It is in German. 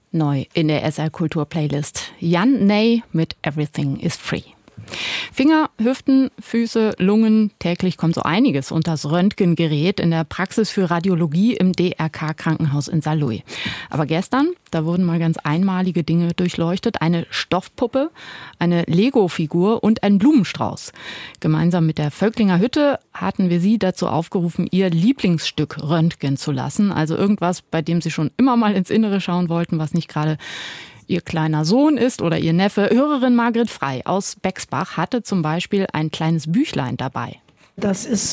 Neu in der SR Kultur Playlist. Jan Ney mit Everything is Free. Finger, Hüften, Füße, Lungen, täglich kommt so einiges unters Röntgengerät in der Praxis für Radiologie im DRK-Krankenhaus in Saarlouis. Aber gestern, da wurden mal ganz einmalige Dinge durchleuchtet. Eine Stoffpuppe, eine Lego-Figur und ein Blumenstrauß. Gemeinsam mit der Völklinger Hütte hatten wir sie dazu aufgerufen, ihr Lieblingsstück röntgen zu lassen. Also irgendwas, bei dem sie schon immer mal ins Innere schauen wollten, was nicht gerade ihr kleiner Sohn ist oder ihr Neffe. Hörerin Margret Frei aus Bexbach hatte zum Beispiel ein kleines Büchlein dabei. Das ist